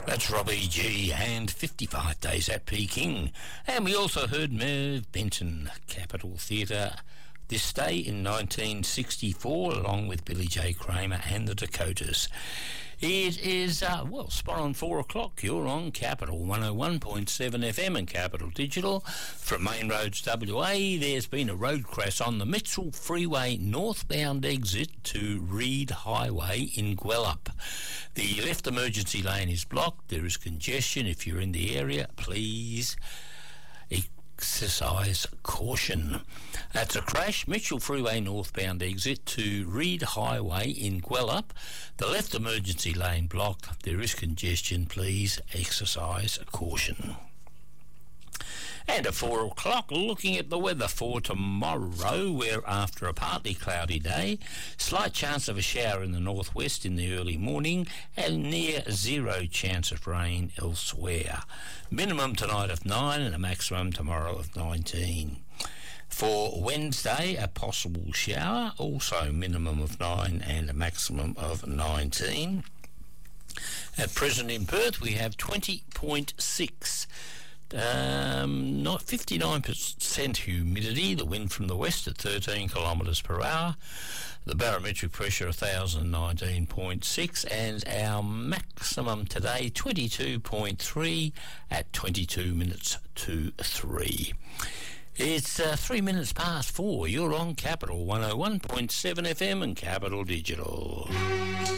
That's Robbie G and 55 Days at Peking. And we also heard Merv Benton, Capitol Theatre, this day in 1964, along with Billy J. Kramer and the Dakotas. It is, spot on 4 o'clock. You're on Capital 101.7 FM and Capital Digital. From Main Roads WA, there's been a road crash on the Mitchell Freeway northbound exit to Reed Highway in Gwelup. The left emergency lane is blocked. There is congestion. If you're in the area, please exercise caution. That's a crash. Mitchell Freeway northbound exit to Reed Highway in Gwelup. The left emergency lane blocked. There is congestion. Please exercise caution. And at 4 o'clock, looking at the weather for tomorrow, we're after a partly cloudy day, slight chance of a shower in the northwest in the early morning, and near zero chance of rain elsewhere. Minimum tonight of 9 and a maximum tomorrow of 19. For Wednesday, a possible shower, also minimum of 9 and a maximum of 19. At present in Perth, we have 20.6. Not 59% humidity, the wind from the west at 13 kilometres per hour, the barometric pressure 1019.6, and our maximum today 22.3 at 22 minutes to 3. It's 3 minutes past 4. You're on Capital 101.7 FM and Capital Digital.